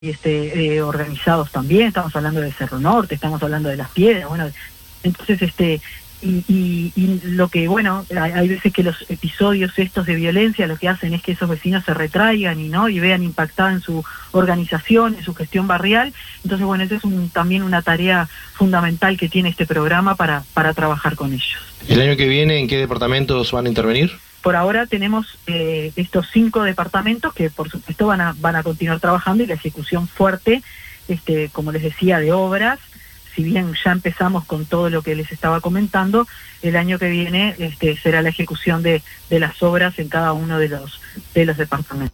organizados también. Estamos hablando de Cerro Norte, estamos hablando de Las Piedras, bueno, entonces y lo que, bueno, hay veces que los episodios estos de violencia lo que hacen es que esos vecinos se retraigan y vean impactada en su organización, en su gestión barrial. Entonces, bueno, eso es también una tarea fundamental que tiene este programa para trabajar con ellos. ¿El año que viene en qué departamentos van a intervenir? Por ahora tenemos estos 5 departamentos que por supuesto van a continuar trabajando, y la ejecución fuerte, como les decía, de obras. Si bien ya empezamos con todo lo que les estaba comentando, el año que viene será la ejecución de las obras en cada uno de los departamentos.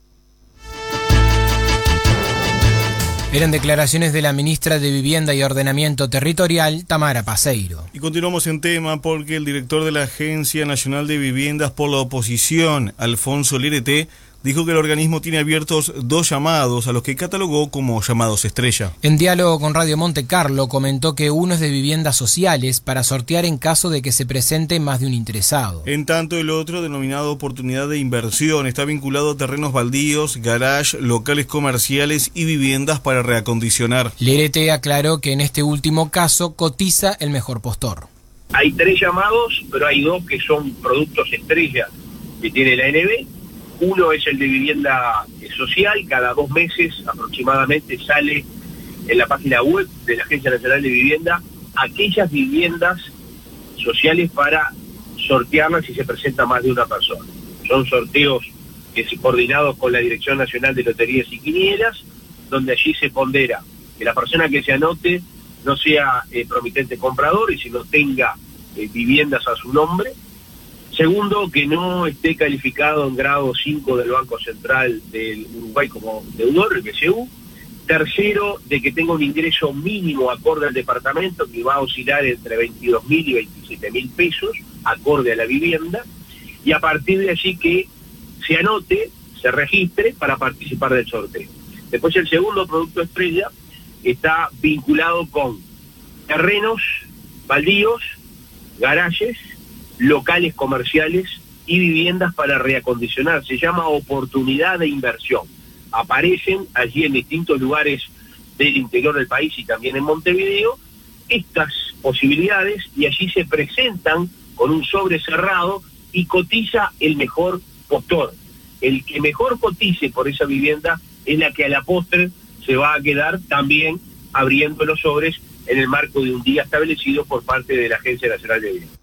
Eran declaraciones de la ministra de Vivienda y Ordenamiento Territorial, Tamara Paseiro. Y continuamos en tema porque el director de la Agencia Nacional de Viviendas por la oposición, Alfonso Lerete, dijo que el organismo tiene abiertos 2 llamados a los que catalogó como llamados estrella. En diálogo con Radio Monte Carlo comentó que uno es de viviendas sociales para sortear en caso de que se presente más de un interesado. En tanto, el otro, denominado oportunidad de inversión, está vinculado a terrenos baldíos, garage, locales comerciales y viviendas para reacondicionar. Lerete aclaró que en este último caso cotiza el mejor postor. Hay 3 llamados, pero hay 2 que son productos estrella que tiene la ANB. Uno es el de vivienda social. Cada 2 meses aproximadamente sale en la página web de la Agencia Nacional de Vivienda aquellas viviendas sociales para sortearlas si se presenta más de una persona. Son sorteos coordinados con la Dirección Nacional de Loterías y Quinielas, donde allí se pondera que la persona que se anote no sea promitente comprador y sino tenga viviendas a su nombre. Segundo, que no esté calificado en grado 5 del Banco Central del Uruguay como deudor, el BCU. Tercero, de que tenga un ingreso mínimo acorde al departamento, que va a oscilar entre 22.000 y 27.000 pesos, acorde a la vivienda. Y a partir de allí que se anote, se registre para participar del sorteo. Después el segundo producto estrella está vinculado con terrenos baldíos, garajes, locales comerciales y viviendas para reacondicionar. Se llama oportunidad de inversión. Aparecen allí en distintos lugares del interior del país y también en Montevideo estas posibilidades, y allí se presentan con un sobre cerrado y cotiza el mejor postor. El que mejor cotice por esa vivienda es la que a la postre se va a quedar también abriendo los sobres en el marco de un día establecido por parte de la Agencia Nacional de Vivienda.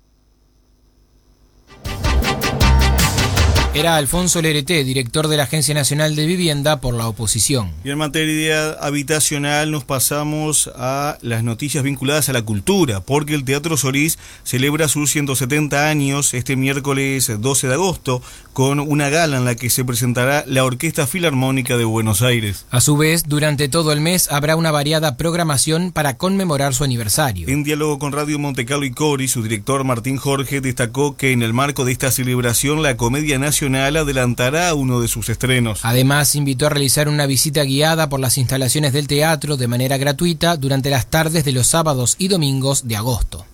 Era Alfonso Lerete, director de la Agencia Nacional de Vivienda por la oposición. Y en materia habitacional nos pasamos a las noticias vinculadas a la cultura, porque el Teatro Solís celebra sus 170 años este miércoles 12 de agosto con una gala en la que se presentará la Orquesta Filarmónica de Buenos Aires. A su vez, durante todo el mes habrá una variada programación para conmemorar su aniversario. En diálogo con Radio Monte Carlo y Cori, su director Martín Jorge destacó que en el marco de esta celebración la Comedia Nacional adelantará uno de sus estrenos. Además, invitó a realizar una visita guiada por las instalaciones del teatro de manera gratuita durante las tardes de los sábados y domingos de agosto.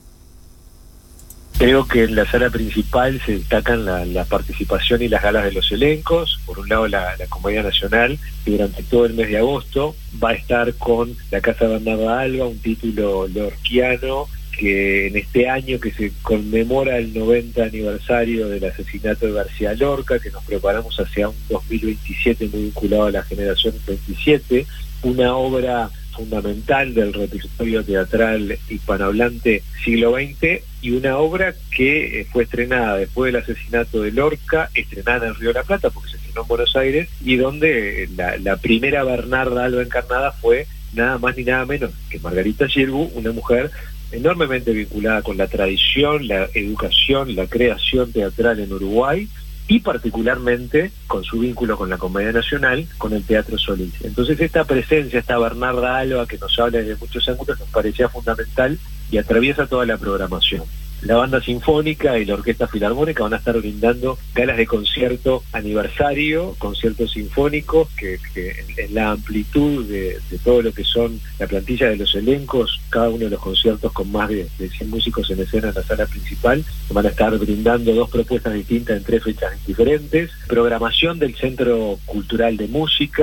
Creo que en la sala principal se destacan la participación y las galas de los elencos. Por un lado la Comedia Nacional, que durante todo el mes de agosto va a estar con La Casa de Bernarda Alba, un título lorquiano que en este año que se conmemora el 90 aniversario del asesinato de García Lorca, que nos preparamos hacia un 2027 muy vinculado a la generación 27, una obra fundamental del repertorio teatral hispanohablante siglo XX, y una obra que fue estrenada después del asesinato de Lorca, estrenada en Río de la Plata porque se estrenó en Buenos Aires, y donde la primera Bernarda Alba encarnada fue nada más ni nada menos que Margarita Xirgu, una mujer enormemente vinculada con la tradición, la educación, la creación teatral en Uruguay, y particularmente con su vínculo con la Comedia Nacional, con el Teatro Solís. Entonces esta presencia, esta Bernarda Alba que nos habla desde muchos ángulos, nos parecía fundamental y atraviesa toda la programación. La banda sinfónica y la orquesta filarmónica van a estar brindando galas de concierto aniversario, conciertos sinfónicos que en la amplitud de todo lo que son la plantilla de los elencos, cada uno de los conciertos con más de 100 músicos en escena en la sala principal, van a estar brindando 2 propuestas distintas en 3 fechas diferentes, programación del Centro Cultural de Música,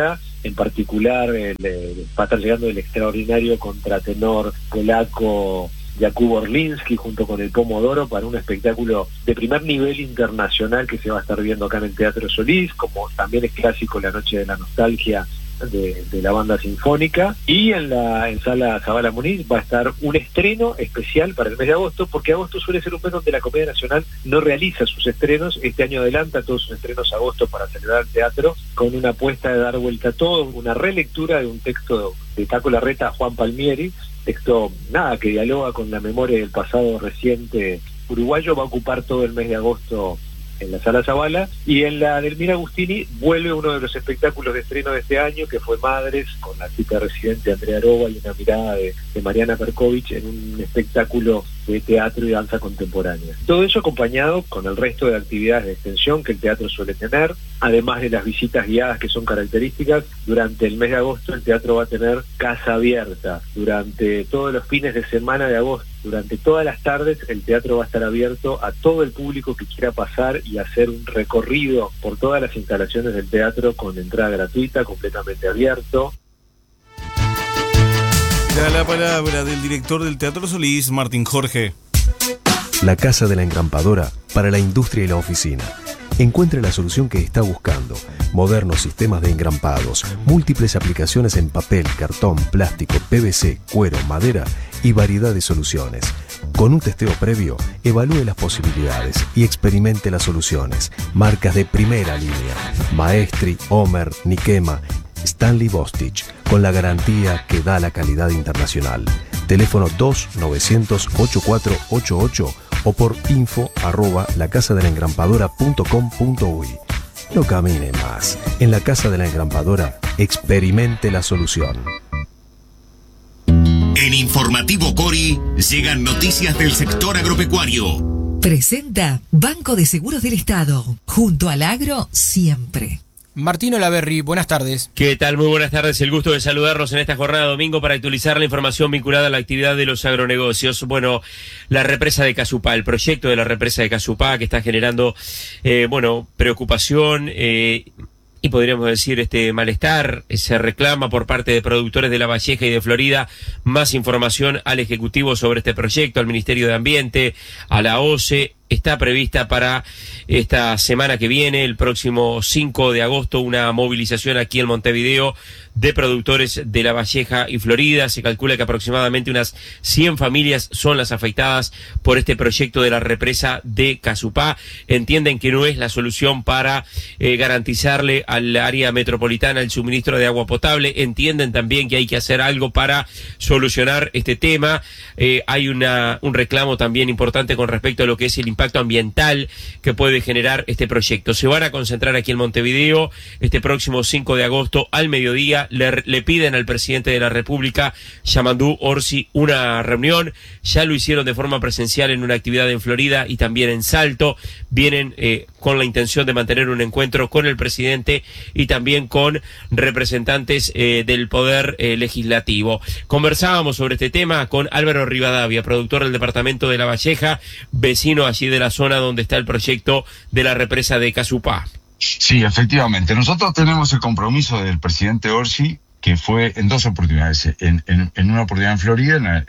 En particular, va a estar llegando el extraordinario contratenor polaco Jakub Orliński junto con el Pomodoro para un espectáculo de primer nivel internacional que se va a estar viendo acá en el Teatro Solís, como también es clásico La Noche de la Nostalgia de la banda sinfónica. Y en Sala Zabala Muniz va a estar un estreno especial para el mes de agosto, porque agosto suele ser un mes donde la Comedia Nacional no realiza sus estrenos. Este año adelanta todos sus estrenos a agosto para celebrar el teatro, con una apuesta de dar vuelta a todo, una relectura de un texto de Taco Larreta a Juan Palmieri, texto que dialoga con la memoria del pasado reciente uruguayo. Va a ocupar todo el mes de agosto en la Sala Zabala, y en la del Mira Agustini vuelve uno de los espectáculos de estreno de este año, que fue Madres, con la cita residente Andrea Aroba y una mirada de Mariana Perkovich en un espectáculo de teatro y danza contemporánea. Todo eso acompañado con el resto de actividades de extensión que el teatro suele tener, además de las visitas guiadas que son características. Durante el mes de agosto el teatro va a tener casa abierta. Durante todos los fines de semana de agosto, durante todas las tardes, el teatro va a estar abierto a todo el público que quiera pasar y hacer un recorrido por todas las instalaciones del teatro con entrada gratuita, completamente abierto. Da la palabra del director del Teatro Solís, Martín Jorge. La Casa de la Engrampadora para la industria y la oficina. Encuentre la solución que está buscando. Modernos sistemas de engrampados, múltiples aplicaciones en papel, cartón, plástico, PVC, cuero, madera y variedad de soluciones. Con un testeo previo, evalúe las posibilidades y experimente las soluciones. Marcas de primera línea: Maestri, Homer, Nikema, Stanley Bostich, con la garantía que da la calidad internacional. Teléfono 2-900-8488 o por info@lacasadelengrampadora.com.uy. No camine más. En la Casa de la Engrampadora, experimente la solución. En Informativo Cori llegan noticias del sector agropecuario. Presenta Banco de Seguros del Estado. Junto al agro, siempre. Martín Olaverri, buenas tardes. ¿Qué tal? Muy buenas tardes. El gusto de saludarlos en esta jornada de domingo para actualizar la información vinculada a la actividad de los agronegocios. Bueno, la represa de Casupá, el proyecto de la represa de Casupá que está generando, preocupación, y podríamos decir malestar. Se reclama por parte de productores de La Valleja y de Florida más información al Ejecutivo sobre este proyecto, al Ministerio de Ambiente, a la OCE. Está prevista para esta semana que viene, el próximo 5 de agosto, una movilización aquí en Montevideo de productores de La Valleja y Florida. Se calcula que aproximadamente unas 100 familias son las afectadas por este proyecto de la represa de Casupá. Entienden que no es la solución para garantizarle al área metropolitana el suministro de agua potable. Entienden también que hay que hacer algo para solucionar este tema. Hay un reclamo también importante con respecto a lo que es el impacto ambiental que puede generar este proyecto. Se van a concentrar aquí en Montevideo este próximo 5 de agosto al mediodía. Le piden al presidente de la República, Yamandú Orsi, una reunión. Ya lo hicieron de forma presencial en una actividad en Florida y también en Salto. Vienen con la intención de mantener un encuentro con el presidente y también con representantes del Poder Legislativo. Conversábamos sobre este tema con Álvaro Rivadavia, productor del departamento de La Valleja, vecino allí de la zona donde está el proyecto de la represa de Casupá. Sí, efectivamente. Nosotros tenemos el compromiso del presidente Orsi, que fue en dos oportunidades. En una oportunidad en Florida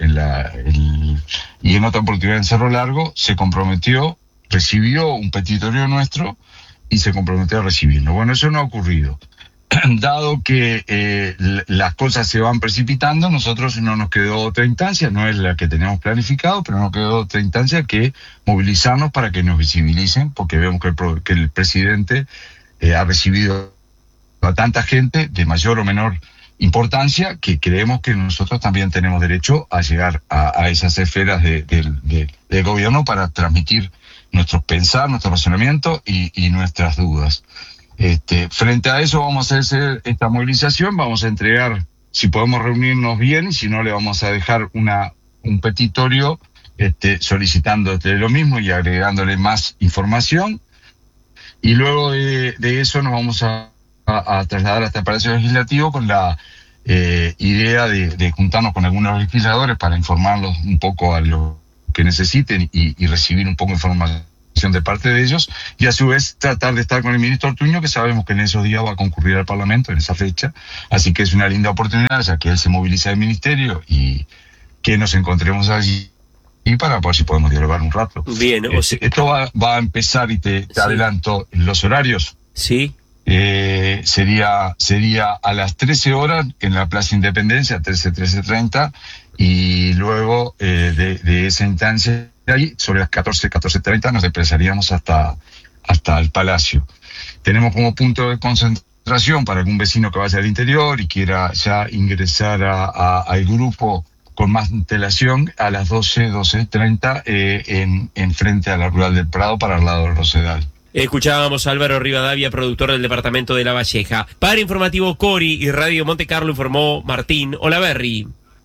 y en otra oportunidad en Cerro Largo, se comprometió, recibió un petitorio nuestro y se comprometió a recibirlo. Bueno, eso no ha ocurrido. Dado que las cosas se van precipitando, nosotros no nos quedó otra instancia, no es la que teníamos planificado, pero no quedó otra instancia que movilizarnos para que nos visibilicen, porque vemos que el presidente ha recibido a tanta gente de mayor o menor importancia, que creemos que nosotros también tenemos derecho a llegar a esas esferas del gobierno para transmitir nuestro pensar, nuestro razonamiento y nuestras dudas. Frente a eso vamos a hacer esta movilización, vamos a entregar, si podemos reunirnos bien, y si no le vamos a dejar un petitorio solicitando lo mismo y agregándole más información, y luego de eso nos vamos a trasladar hasta el Palacio Legislativo con la idea de juntarnos con algunos legisladores para informarlos un poco a lo que necesiten y recibir un poco de información de parte de ellos, y a su vez tratar de estar con el ministro Ortuño, que sabemos que en esos días va a concurrir al Parlamento, en esa fecha, así que es una linda oportunidad, ya que él se moviliza del ministerio y que nos encontremos allí y para ver si podemos dialogar un rato. Bien, esto va a empezar, y te adelanto los horarios. Sí. Sería a las 13 horas en la Plaza Independencia, 13:30, y luego de esa instancia ahí, sobre las 14:30 nos desplazaríamos hasta el Palacio. Tenemos como punto de concentración para algún vecino que vaya al interior y quiera ya ingresar al grupo con más antelación a las 12:30 en frente a la Rural del Prado, para el lado del Rosedal. Escuchábamos a Álvaro Rivadavia, productor del departamento de La Valleja. Para Informativo Cori y Radio Monte Carlo informó Martín Olaverri.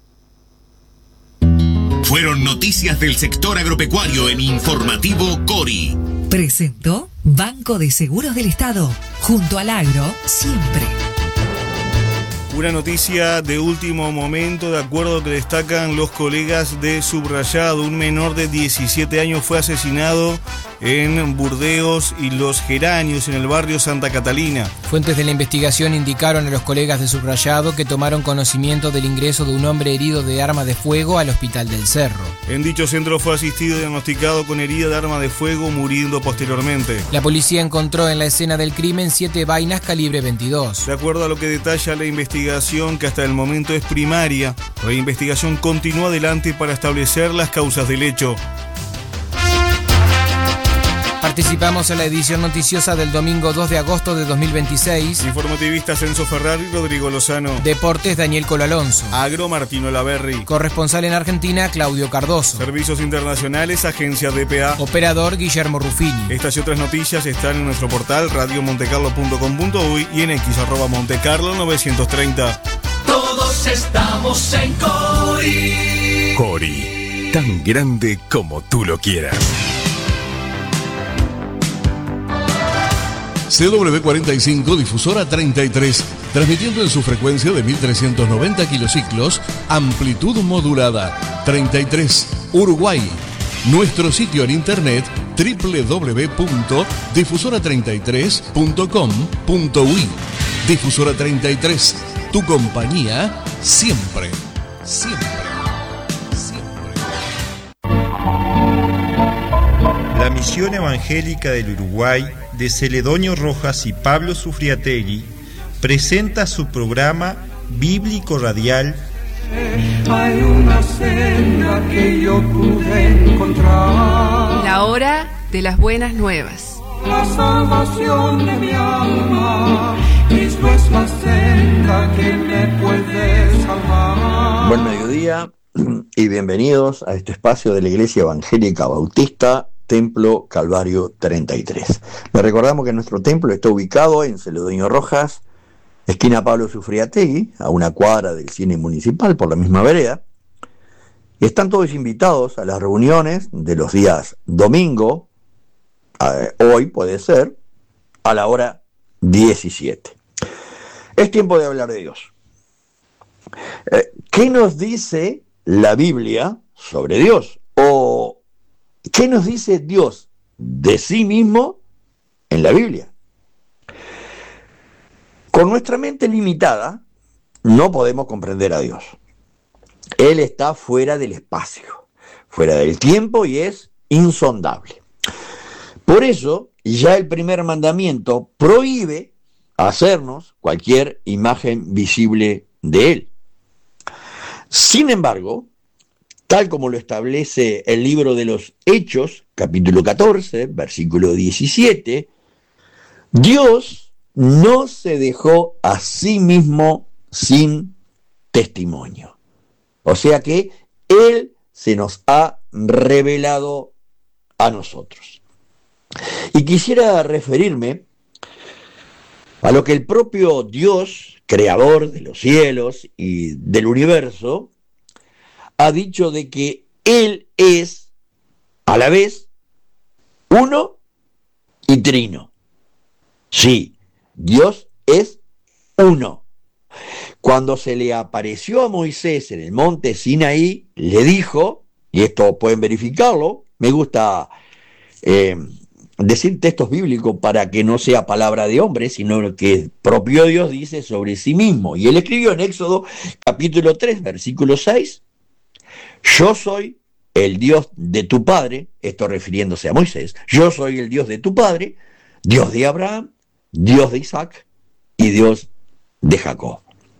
Fueron noticias del sector agropecuario en Informativo Cori. Presentó Banco de Seguros del Estado. Junto al agro, siempre. Una noticia de último momento, de acuerdo a lo que destacan los colegas de Subrayado. Un menor de 17 años fue asesinado en Burdeos y Los Geranios, en el barrio Santa Catalina. Fuentes de la investigación indicaron a los colegas de Subrayado que tomaron conocimiento del ingreso de un hombre herido de arma de fuego al Hospital del Cerro. En dicho centro fue asistido y diagnosticado con herida de arma de fuego, muriendo posteriormente. La policía encontró en la escena del crimen 7 vainas calibre 22. De acuerdo a lo que detalla la investigación, que hasta el momento es primaria, la investigación continúa adelante para establecer las causas del hecho. Participamos en la edición noticiosa del domingo 2 de agosto de 2026. Informativistas Enzo Ferrari y Rodrigo Lozano. Deportes Daniel Colo Alonso. Agro Martín Olaverri. Corresponsal en Argentina Claudio Cardoso. Servicios internacionales Agencia DPA. Operador Guillermo Ruffini. Estas y otras noticias están en nuestro portal radiomontecarlo.com.uy y en X @Montecarlo 930. Todos estamos en Cori. Cori, tan grande como tú lo quieras. CW45, difusora 33, transmitiendo en su frecuencia de 1390 kilociclos, amplitud modulada, 33, Uruguay. Nuestro sitio en internet www.difusora33.com.uy. Difusora 33, tu compañía siempre, siempre. La Misión Evangélica del Uruguay de Celedonio Rojas y Pablo Sufriategui presenta su programa bíblico radial Hay una senda que yo pude encontrar, la hora de las buenas nuevas. La salvación de mi alma, Cristo es la senda que me puede salvar. Buen mediodía y bienvenidos a este espacio de la Iglesia Evangélica Bautista Templo Calvario 33. Les recordamos que nuestro templo está ubicado en Celedonio Rojas, esquina Pablo Sufriategui, a una cuadra del cine municipal, por la misma vereda. Y están todos invitados a las reuniones de los días domingo, hoy puede ser, a la hora 17. Es tiempo de hablar de Dios. ¿Qué nos dice la Biblia sobre Dios? ¿O qué nos dice Dios de sí mismo en la Biblia? Con nuestra mente limitada no podemos comprender a Dios. Él está fuera del espacio, fuera del tiempo y es insondable. Por eso, ya el primer mandamiento prohíbe hacernos cualquier imagen visible de Él. Sin embargo, tal como lo establece el libro de los Hechos, capítulo 14, versículo 17, Dios no se dejó a sí mismo sin testimonio. O sea que Él se nos ha revelado a nosotros. Y quisiera referirme a lo que el propio Dios, creador de los cielos y del universo, ha dicho de que Él es a la vez uno y trino. Sí, Dios es uno. Cuando se le apareció a Moisés en el monte Sinaí, le dijo, y esto pueden verificarlo, me gusta decir textos bíblicos para que no sea palabra de hombre, sino lo que el propio Dios dice sobre sí mismo. Y él escribió en Éxodo capítulo 3, versículo 6, yo soy el Dios de tu padre, esto refiriéndose a Moisés, yo soy el Dios de tu padre, Dios de Abraham, Dios de Isaac y Dios de Jacob.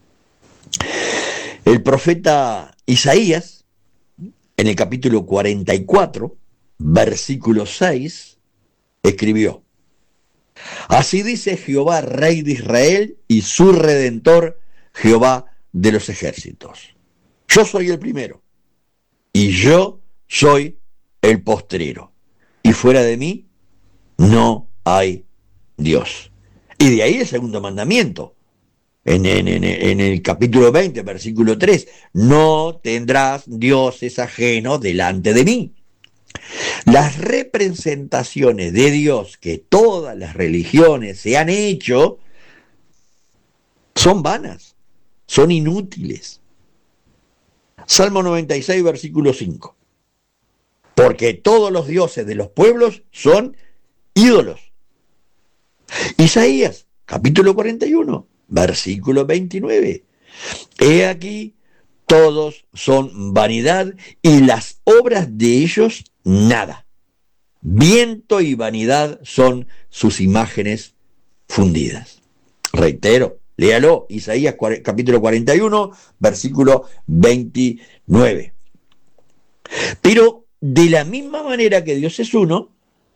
El profeta Isaías, en el capítulo 44, versículo 6, escribió: así dice Jehová, Rey de Israel, y su Redentor, Jehová de los ejércitos. Yo soy el primero, y yo soy el postrero, y fuera de mí no hay Dios. Y de ahí el segundo mandamiento, en el capítulo 20, versículo 3, no tendrás dioses ajenos delante de mí. Las representaciones de Dios que todas las religiones se han hecho son vanas, son inútiles. Salmo 96, versículo 5. Porque todos los dioses de los pueblos son ídolos. Isaías, capítulo 41, versículo 29. He aquí, todos son vanidad y las obras de ellos nada. Viento y vanidad son sus imágenes fundidas. Reitero, léalo, Isaías capítulo 41, versículo 29. Pero de la misma manera que Dios es uno,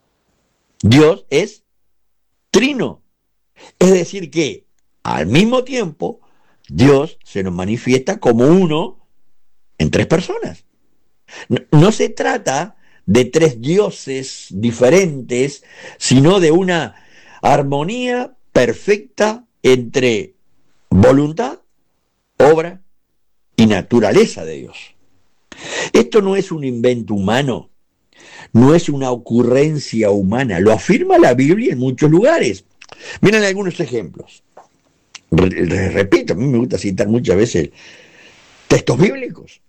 Dios es trino. Es decir que al mismo tiempo Dios se nos manifiesta como uno en tres personas. No se trata de tres dioses diferentes, sino de una armonía perfecta entre voluntad, obra y naturaleza de Dios. Esto no es un invento humano, no es una ocurrencia humana, lo afirma la Biblia en muchos lugares. Miren algunos ejemplos. Repito, a mí me gusta citar muchas veces textos bíblicos.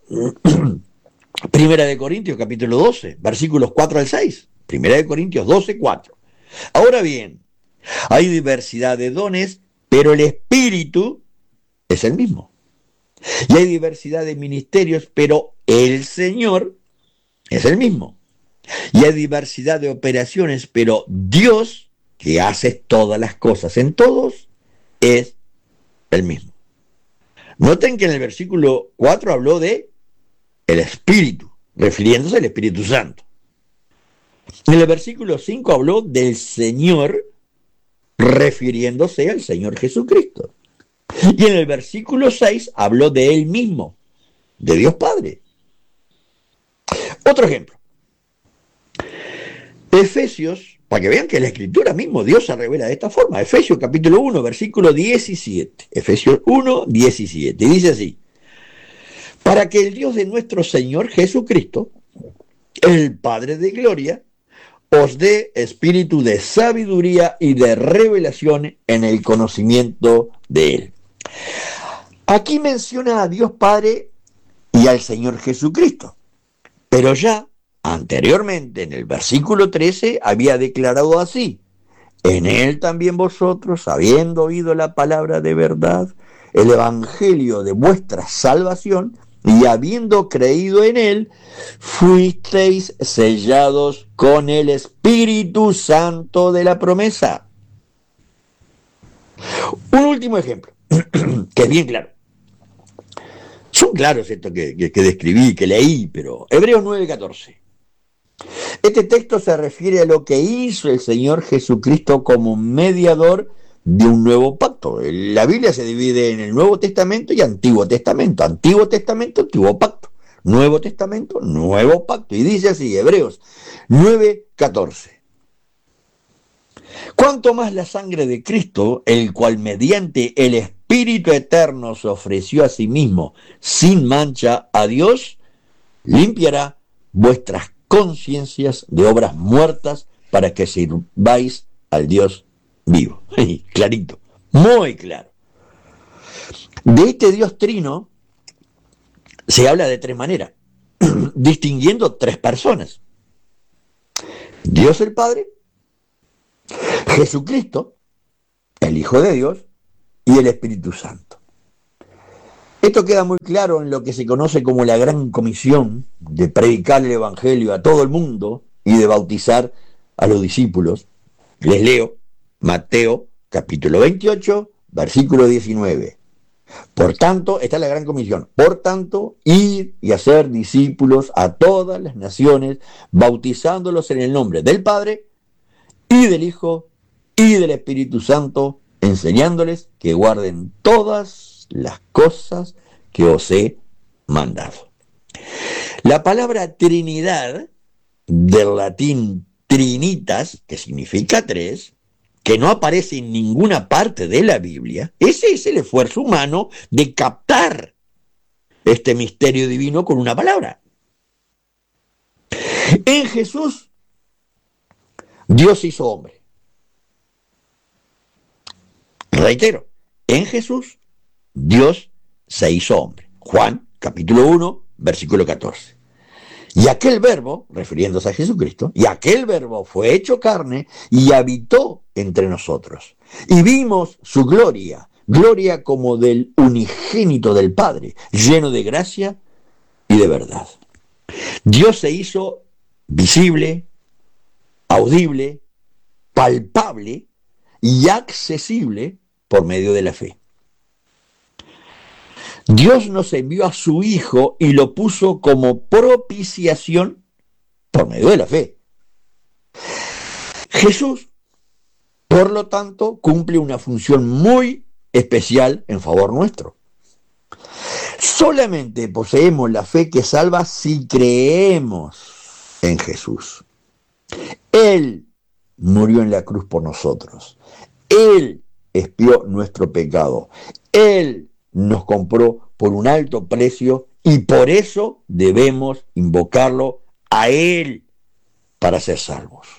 Primera de Corintios capítulo 12, versículos 4 al 6. Primera de Corintios 12, 4. Ahora bien, hay diversidad de dones, pero el Espíritu es el mismo. Y hay diversidad de ministerios, pero el Señor es el mismo. Y hay diversidad de operaciones, pero Dios, que hace todas las cosas en todos, es el mismo. Noten que en el versículo 4 habló de el Espíritu, refiriéndose al Espíritu Santo. En el versículo 5 habló del Señor, refiriéndose al Señor Jesucristo. Y en el versículo 6 habló de Él mismo, de Dios Padre. Otro ejemplo. Efesios, para que vean que en la Escritura mismo Dios se revela de esta forma. Efesios capítulo 1, versículo 17. Efesios 1, 17. Dice así: para que el Dios de nuestro Señor Jesucristo, el Padre de gloria, os dé espíritu de sabiduría y de revelación en el conocimiento de Él. Aquí menciona a Dios Padre y al Señor Jesucristo, pero ya anteriormente en el versículo 13 había declarado así: en Él también vosotros, habiendo oído la palabra de verdad, el evangelio de vuestra salvación, y habiendo creído en Él, fuisteis sellados con el Espíritu Santo de la promesa. Un último ejemplo, que es bien claro. Son claros estos que describí, que leí, pero Hebreos 9:14. Este texto se refiere a lo que hizo el Señor Jesucristo como mediador de un nuevo pacto. La Biblia se divide en el Nuevo Testamento y Antiguo Testamento. Antiguo Testamento, Antiguo Pacto. Nuevo Testamento, Nuevo Pacto. Y dice así, Hebreos 9:14. Cuanto más la sangre de Cristo, el cual mediante el Espíritu Eterno se ofreció a sí mismo sin mancha a Dios, limpiará vuestras conciencias de obras muertas para que sirváis al Dios vivo. Clarito, muy claro. De este Dios trino se habla de tres maneras, distinguiendo tres personas: Dios el Padre, Jesucristo, el Hijo de Dios, y el Espíritu Santo. Esto queda muy claro en lo que se conoce como la Gran Comisión de predicar el Evangelio a todo el mundo y de bautizar a los discípulos. Les leo Mateo capítulo 28, versículo 19. Por tanto, esta es la Gran Comisión. Por tanto, id y hacer discípulos a todas las naciones, bautizándolos en el nombre del Padre y del Hijo y del Espíritu Santo, enseñándoles que guarden todas las cosas que os he mandado. La palabra Trinidad, del latín trinitas, que significa tres, que no aparece en ninguna parte de la Biblia, ese es el esfuerzo humano de captar este misterio divino con una palabra. En Jesús, Dios se hizo hombre. Reitero, en Jesús, Dios se hizo hombre. Juan, capítulo 1, versículo 14. Y aquel verbo, refiriéndose a Jesucristo, y aquel verbo fue hecho carne y habitó entre nosotros. Y vimos su gloria, gloria como del unigénito del Padre, lleno de gracia y de verdad. Dios se hizo visible, audible, palpable y accesible por medio de la fe. Dios nos envió a su Hijo y lo puso como propiciación por medio de la fe. Jesús, por lo tanto, cumple una función muy especial en favor nuestro. Solamente poseemos la fe que salva si creemos en Jesús. Él murió en la cruz por nosotros. Él expió nuestro pecado. Él nos compró por un alto precio y por eso debemos invocarlo a Él para ser salvos.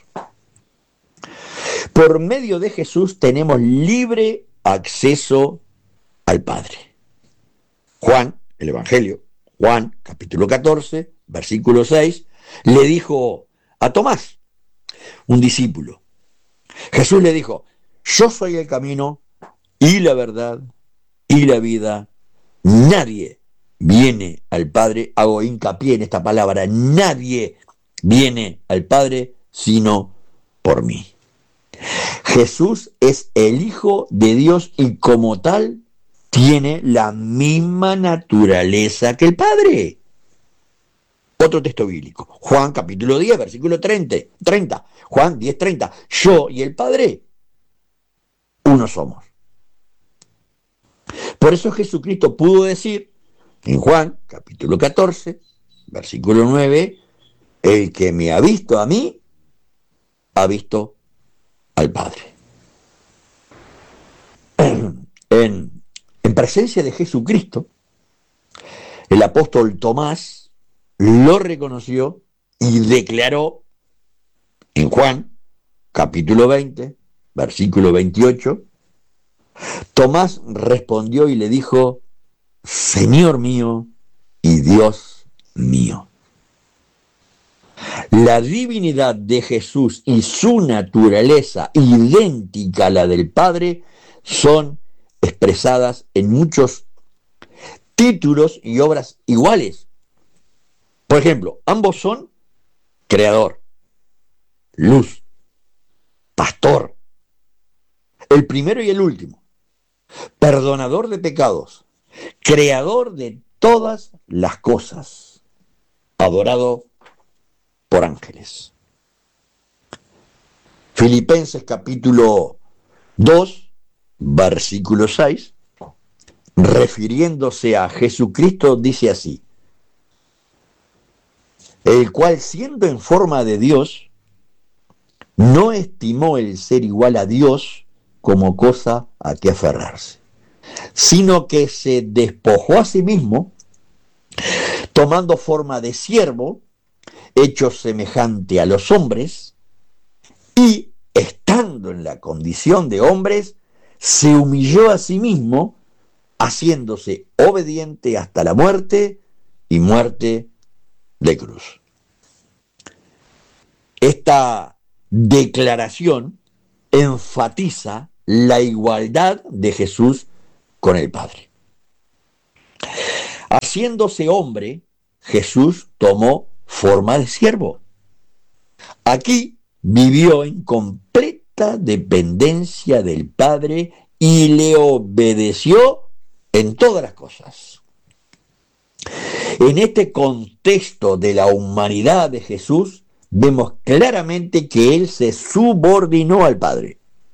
Por medio de Jesús tenemos libre acceso al Padre. Juan, el Evangelio, Juan capítulo 14, versículo 6, le dijo a Tomás, un discípulo. Jesús le dijo, yo soy el camino y la verdad y la vida. Nadie viene al Padre, hago hincapié en esta palabra, nadie viene al Padre sino por mí. Jesús es el Hijo de Dios y como tal tiene la misma naturaleza que el Padre. Otro texto bíblico, Juan capítulo 10, versículo 30. Juan 10, 30. Yo y el Padre, uno somos. Por eso Jesucristo pudo decir en Juan capítulo 14, versículo 9, el que me ha visto a mí, ha visto al Padre. En presencia de Jesucristo, el apóstol Tomás lo reconoció y declaró en Juan capítulo 20, versículo 28, Tomás respondió y le dijo, Señor mío y Dios mío. La divinidad de Jesús y su naturaleza idéntica a la del Padre son expresadas en muchos títulos y obras iguales. Por ejemplo, ambos son creador, luz, pastor, el primero y el último, perdonador de pecados, creador de todas las cosas, adorado por ángeles. Filipenses capítulo 2, versículo 6, refiriéndose a Jesucristo, dice así, el cual siendo en forma de Dios, no estimó el ser igual a Dios como cosa a que aferrarse, sino que se despojó a sí mismo, tomando forma de siervo, hecho semejante a los hombres, y estando en la condición de hombres, se humilló a sí mismo, haciéndose obediente hasta la muerte y muerte de cruz. Esta declaración enfatiza la igualdad de Jesús con el Padre. Haciéndose hombre, Jesús tomó forma de siervo. Aquí vivió en completa dependencia del Padre y le obedeció en todas las cosas. En este contexto de la humanidad de Jesús, vemos claramente que Él se subordinó al Padre.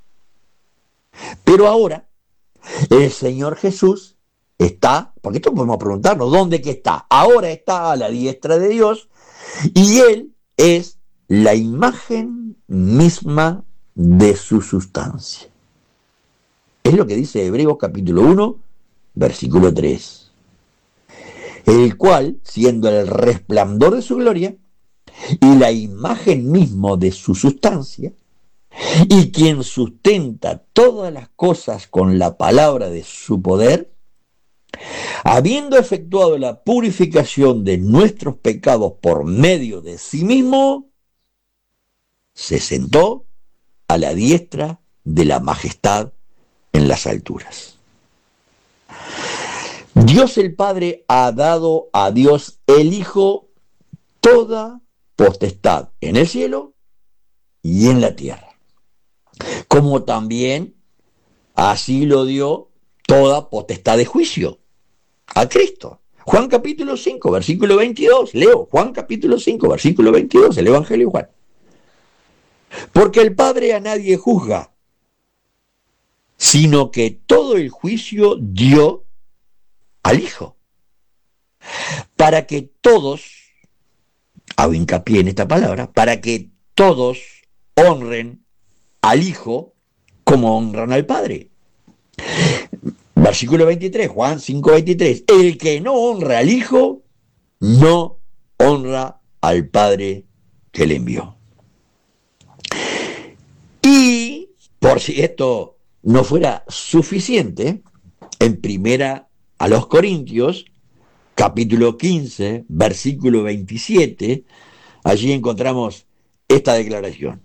Pero ahora, el Señor Jesús está, porque esto podemos preguntarnos, ¿dónde que está? Ahora está a la diestra de Dios y Él es la imagen misma de su sustancia. Es lo que dice Hebreos capítulo 1, versículo 3. El cual, siendo el resplandor de su gloria y la imagen misma de su sustancia, y quien sustenta todas las cosas con la palabra de su poder, habiendo efectuado la purificación de nuestros pecados por medio de sí mismo, se sentó a la diestra de la majestad en las alturas. Dios el Padre ha dado a Dios el Hijo toda potestad en el cielo y en la tierra, como también así lo dio toda potestad de juicio a Cristo. Juan capítulo 5, versículo 22, leo Juan capítulo 5, versículo 22, el Evangelio de Juan. Porque el Padre a nadie juzga, sino que todo el juicio dio al Hijo, para que todos, hago hincapié en esta palabra, para que todos honren al Hijo como honran al Padre. Versículo 23, Juan 5, 23. El que no honra al Hijo, no honra al Padre que le envió. Y, por si esto no fuera suficiente, en primera a los Corintios, capítulo 15, versículo 27, allí encontramos esta declaración.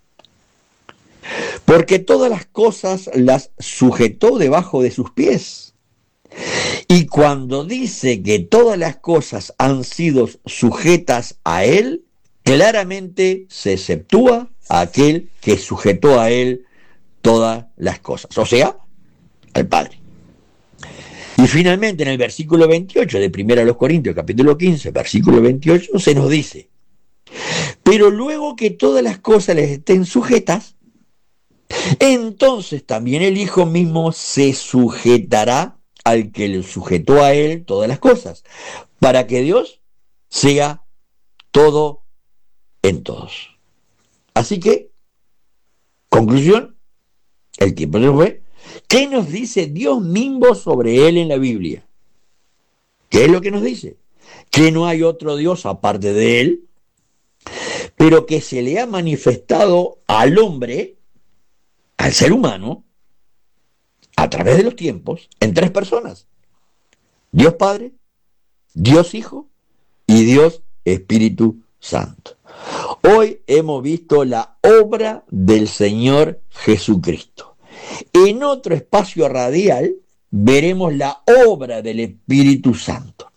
Porque todas las cosas las sujetó debajo de sus pies. Y cuando dice que todas las cosas han sido sujetas a Él, claramente se exceptúa a aquel que sujetó a Él todas las cosas, o sea, al Padre. Y finalmente en el versículo 28 de 1 a los Corintios, capítulo 15, versículo 28, se nos dice, pero luego que todas las cosas les estén sujetas, entonces también el Hijo mismo se sujetará al que le sujetó a Él todas las cosas, para que Dios sea todo en todos. Así que, conclusión, el tiempo se nos fue. ¿Qué nos dice Dios mismo sobre Él en la Biblia? ¿Qué es lo que nos dice? Que no hay otro Dios aparte de Él, pero que se le ha manifestado al hombre, al ser humano, a través de los tiempos, en tres personas. Dios Padre, Dios Hijo y Dios Espíritu Santo. Hoy hemos visto la obra del Señor Jesucristo. En otro espacio radial veremos la obra del Espíritu Santo.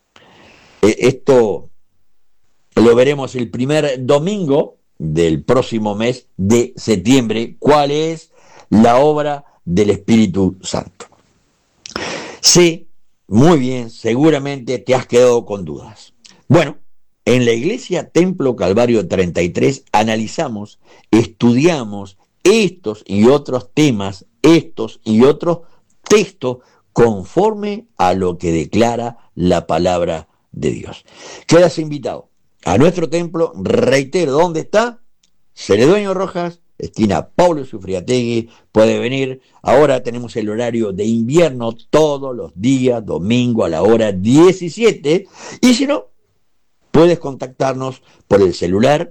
Esto lo veremos el primer domingo del próximo mes de septiembre. ¿Cuál es la obra del Espíritu Santo? Sí, muy bien, seguramente te has quedado con dudas. Bueno, en la Iglesia Templo Calvario 33 analizamos, estudiamos estos y otros temas, estos y otros textos conforme a lo que declara la palabra de Dios. Quedas invitado a nuestro templo, reitero, ¿dónde está? Celedonio Rojas, esquina Pablo Sufriategui, puede venir. Ahora tenemos el horario de invierno todos los días, domingo a la hora 17, y si no, puedes contactarnos por el celular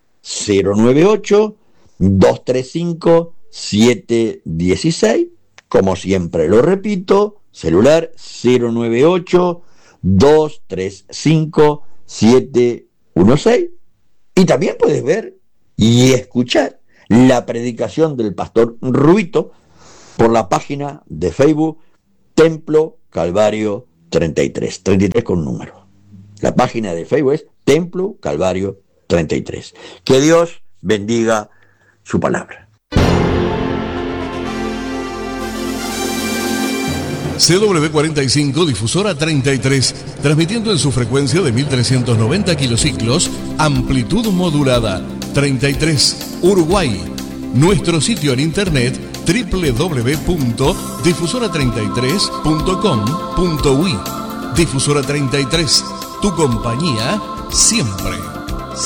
098-235-716, como siempre lo repito, celular 098-235-716, y también puedes ver y escuchar la predicación del pastor Ruito por la página de Facebook Templo Calvario 33 con número. La página de Facebook es Templo Calvario 33. Que Dios bendiga su palabra. CW45 Difusora 33, transmitiendo en su frecuencia de 1390 kilociclos, amplitud modulada, 33, Uruguay. Nuestro sitio en internet www.difusora33.com.uy. Difusora 33, tu compañía siempre.